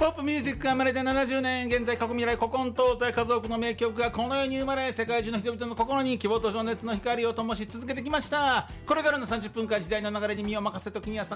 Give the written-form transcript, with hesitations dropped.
ポップミュージックが生まれて70年、現在過去未来古今東西数多くの名曲がこの世に生まれ、世界中の人々の心に希望と情熱の光を灯し続けてきました。これからの30分間、時代の流れに身を任せ、時には逆